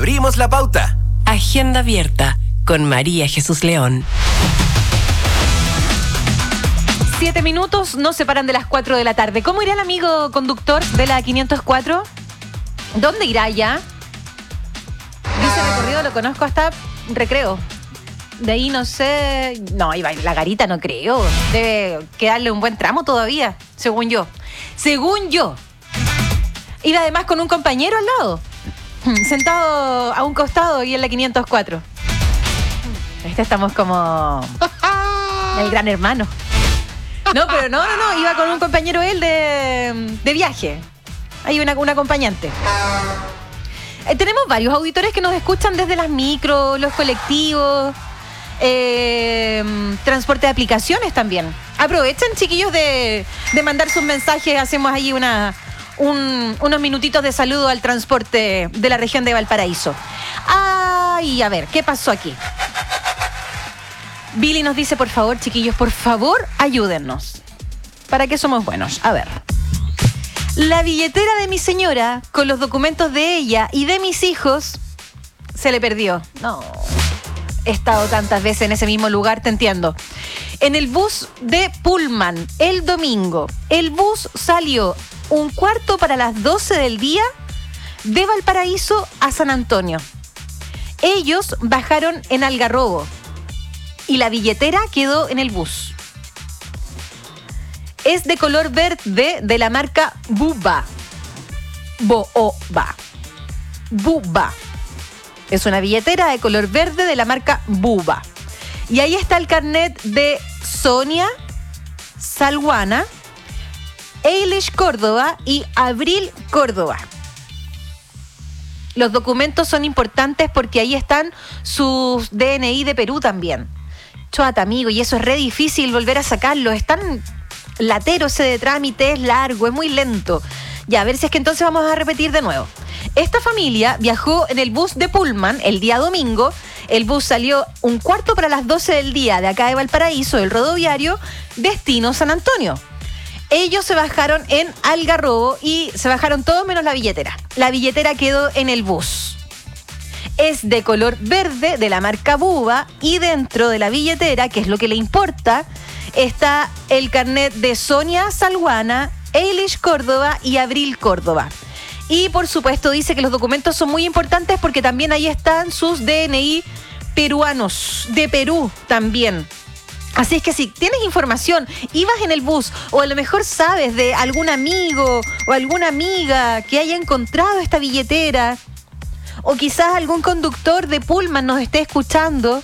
Abrimos la pauta. Agenda abierta con María Jesús León. 7 minutos nos separan de las 4 de la tarde. ¿Cómo irá el amigo conductor de la 504? ¿Dónde irá ya? Dice recorrido, lo conozco hasta Recreo. De ahí no sé... No, iba la Garita, no creo. Debe quedarle un buen tramo todavía, según yo. Según yo. Iba además con un compañero al lado, sentado a un costado y en la 504. Estamos como el Gran Hermano. No, pero no, iba con un compañero él de viaje. Hay un acompañante. Tenemos varios auditores que nos escuchan desde las micros, los colectivos, transporte de aplicaciones también. Aprovechen, chiquillos, de mandar sus mensajes. Hacemos ahí unos minutitos de saludo al transporte de la región de Valparaíso. Ay, a ver, ¿qué pasó aquí? Billy nos dice, por favor, chiquillos, por favor, ayúdennos. ¿Para qué somos buenos? A ver. La billetera de mi señora, con los documentos de ella y de mis hijos, se le perdió. No. He estado tantas veces en ese mismo lugar, te entiendo. En el bus de Pullman, el domingo, el bus salió 11:45 del día de Valparaíso a San Antonio. Ellos bajaron en Algarrobo y la billetera quedó en el bus. Es de color verde de la marca Buba. Buba. Es una billetera de color verde de la marca Buba. Y ahí está el carnet de Sonia Salguana, Eilish Córdoba y Abril Córdoba. Los documentos son importantes porque ahí están sus DNI de Perú también. Choata, amigo, y eso es re difícil volver a sacarlo. Es tan latero ese de trámite, es largo, es muy lento. Ya, a ver si es que entonces vamos a repetir de nuevo. Esta familia viajó en el bus de Pullman el día domingo. El bus salió 11:45 del día de acá de Valparaíso, del rodoviario, destino San Antonio. Ellos se bajaron en Algarrobo y se bajaron todos menos la billetera. La billetera quedó en el bus. Es de color verde de la marca Buba y dentro de la billetera, que es lo que le importa, está el carnet de Sonia Salguana, Eilish Córdoba y Abril Córdoba. Y por supuesto dice que los documentos son muy importantes porque también ahí están sus DNI peruanos, de Perú también. Así es que si tienes información, ibas en el bus o a lo mejor sabes de algún amigo o alguna amiga que haya encontrado esta billetera, o quizás algún conductor de Pullman nos esté escuchando,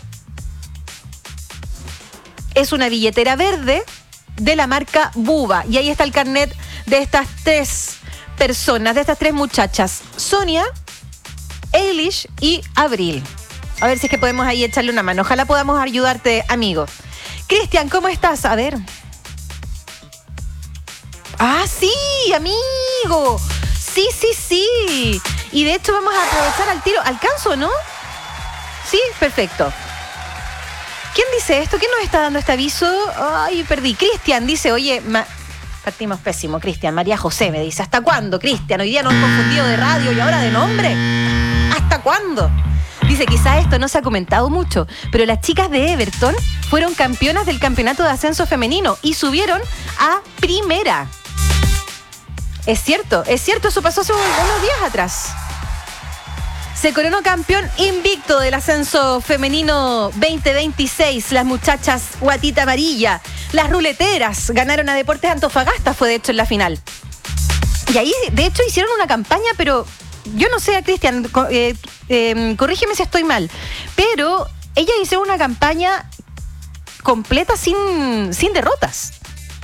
es una billetera verde de la marca Buba. Y ahí está el carnet de estas 3 personas, de estas 3 muchachas: Sonia, Eilish y Abril. A ver si es que podemos ahí echarle una mano. Ojalá podamos ayudarte, amigo. Cristian, ¿cómo estás? A ver. ¡Ah, sí, amigo! Sí. Y de hecho vamos a aprovechar al tiro. ¿Alcanzo, no? Sí, perfecto. ¿Quién dice esto? ¿Quién nos está dando este aviso? Ay, perdí. Cristian dice, oye, partimos pésimo, Cristian. María José me dice, ¿hasta cuándo, Cristian? Hoy día nos han confundido de radio y ahora de nombre. ¿Hasta cuándo? Dice, quizá esto no se ha comentado mucho, pero las chicas de Everton fueron campeonas del campeonato de ascenso femenino y subieron a primera. Es cierto, eso pasó hace unos días atrás. Se coronó campeón invicto del ascenso femenino 2026. Las muchachas Guatita Amarilla, las ruleteras, ganaron a Deportes Antofagasta, fue de hecho en la final. Y ahí, de hecho, hicieron una campaña, pero yo no sé, Cristian, corrígeme si estoy mal, pero ellas hicieron una campaña completa sin derrotas.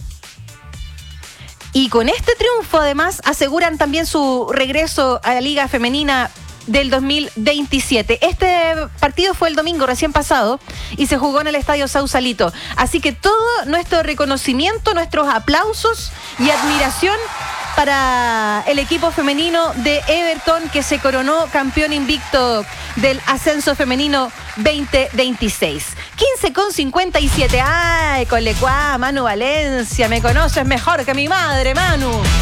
Y con este triunfo, además, aseguran también su regreso a la Liga Femenina del 2027. Este partido fue el domingo recién pasado y se jugó en el Estadio Sausalito. Así que todo nuestro reconocimiento, nuestros aplausos y admiración para el equipo femenino de Everton, que se coronó campeón invicto del ascenso femenino 2026. 15:57. ¡Ay, colecuá, Manu Valencia! Me conoces mejor que mi madre, Manu.